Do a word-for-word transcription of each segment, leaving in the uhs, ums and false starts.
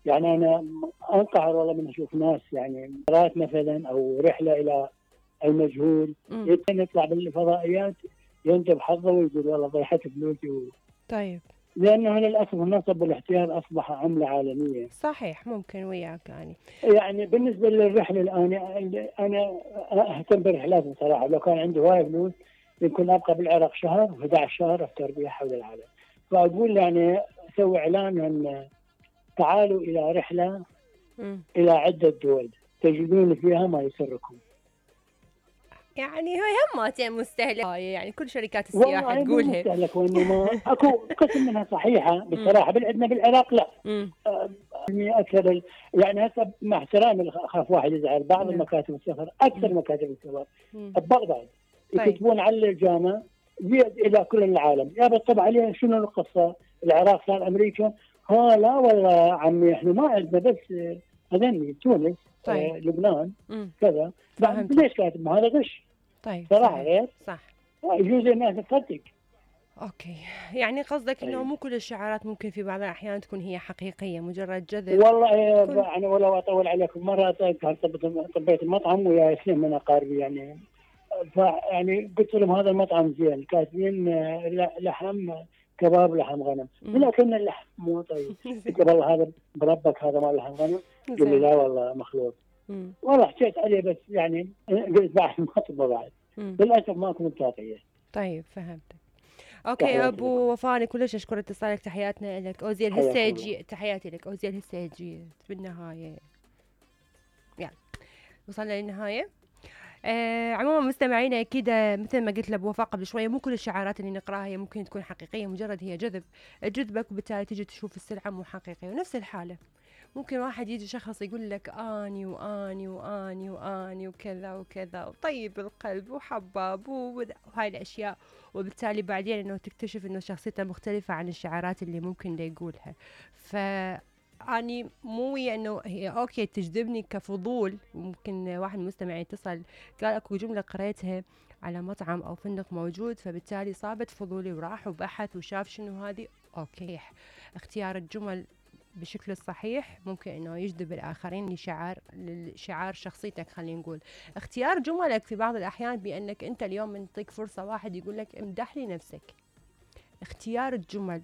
يعني أنا أنقهر والله من أشوف ناس يعني رات مثلا أو رحلة إلى المجهول، امم يمكن يطلع بالفضائيات ينتب حظه ويقول والله ضيعت فلوسي و... طيب لأنه للأسف النصب والاحتيال أصبح عملة عالمية. صحيح، ممكن وياك يعني. يعني بالنسبة للرحلة الآن أنا أهتم بالرحلات بصراحة. لو كان عندي هواي فلوس يمكن أبقى بالعراق شهر أحد عشر شهر أفتر بها حول العالم. فأقول يعني أسوي إعلان أن تعالوا إلى رحلة امم إلى عدة دول تجدون فيها ما يسركم. يعني هو هماتين مستهلكة، يعني كل شركات السياحة والله مو تقولها. مستهلك، وإنما أكو قسم منها صحيحة امم بصراحة. عندنا بالعراق لا امم آه، أكثر ال... يعني هسه مع احترامي أخاف واحد يزعل، بعض لا. المكاتب السفر أكثر امم مكاتب السفر امم ببغداد طيب. يكتبون على الجامعة زيد إلى كل العالم. يا بطب عليها شنو القصة؟ العراق صار أمريكا؟ ها لا والله عمي إحنا ما عندنا بس آه، هذني تونس طيب. آه، لبنان امم كذا. بعد فهمتك. ليش كاتب؟ ما هذا غش طيب صراحة صحيح. غير. صح. يجوز الناس تصدق. اوكي، يعني قصدك انه طيب مو كل الشعارات ممكن في بعض الاحيان تكون هي حقيقية، مجرد جذب. والله كل يعني ولا اطول عليكم، مره طبيت المطعم ويا اثنين من اقاربي يعني، فيعني قلت لهم هذا المطعم زين، كاتبين آه، ل- لحم كباب لحم غنم، امم ولكن اللحم مو طيب. قلت له والله هذا بربك هذا مال لحم غنم. قال لي زين. لا والله مخلوط. امم والله حكيت عليه بس يعني قلت بعد ما طبه بعد. امم للاسف ما كنت تعطيه. طيب فهمتك. اوكي يا تحياتي لكم. ابو وفاني، كلش اشكر اتصالك، تحياتنا لك. اوزيل حياكم هسه الله. جي، تحياتي لك. اوزيل هسه جي بالنهاية. يعني وصلنا للنهاية. آه عموما مستمعينا، اكيد مثل ما قلت لابو وفاء قبل شويه، مو كل الشعارات اللي نقراها هي ممكن تكون حقيقيه، مجرد هي جذب جذبك، وبالتالي تجي تشوف السلعه مو حقيقيه. ونفس الحاله ممكن واحد يجي شخص يقول لك اني واني واني واني وكذا وكذا وطيب القلب وحباب وهاي الاشياء، وبالتالي بعدين انه تكتشف انه شخصيته مختلفه عن الشعارات اللي ممكن دا يقولها. ف اني مو ويا انه هي اوكي تجذبني كفضول. ممكن واحد مستمع يتصل قال اكو جمله قريتها على مطعم او فندق موجود، فبالتالي صابت فضولي وراح وبحث وشاف شنو هذه. اوكي، اختيار الجمل بشكل الصحيح ممكن انه يجذب الاخرين لشعار لشعار شخصيتك. خلينا نقول اختيار جملك في بعض الاحيان، بانك انت اليوم منطيك فرصه واحد يقول لك امدح لي نفسك. اختيار الجمل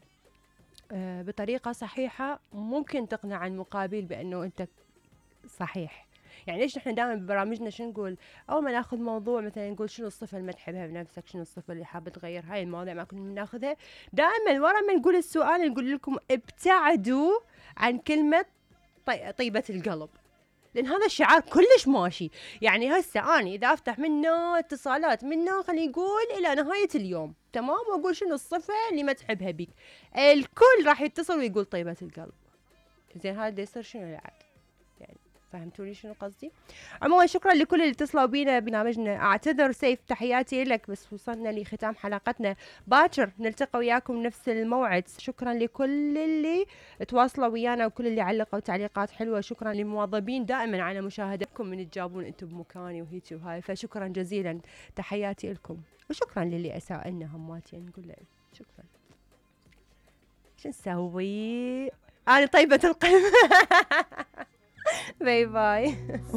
آه بطريقه صحيحه ممكن تقنع المقابل بانه انت صحيح. يعني ليش نحن دائما ببرامجنا شو نقول؟ اول ما ناخذ موضوع مثلا نقول شنو الصفه اللي ما تحبها بنفسك، شنو الصفه اللي حابه تغير. هاي المواضيع ما كنا بناخذها. دائما ورا ما نقول السؤال نقول لكم ابتعدوا عن كلمه طي... طيبه القلب، لان هذا الشعار كلش ماشي. يعني هسه اني اذا افتح منه اتصالات منه خلينا نقول الى نهايه اليوم تمام، واقول شنو الصفه اللي ما تحبها بيك، الكل راح يتصل ويقول طيبه القلب. زين هذا يصير شنو العاد؟ يعني فهمتوني شنو قصدي؟ عموما شكرا لكل اللي اتصلوا بينا برنامجنا. اعتذر سيف، تحياتي لك، بس وصلنا لختام حلقتنا. باكر نلتقي وياكم نفس الموعد. شكرا لكل اللي تواصلوا ويانا وكل اللي علقوا تعليقات حلوه. شكرا للمواظبين دائما على مشاهدتكم من تجاوبون انتم بمكاني وهيك وهاي، فشكرا جزيلا، تحياتي لكم. وشكرا للي اساء لنا هماتي نقول له شكرا. شو نسوي؟ انا طيبه القلب. باي باي.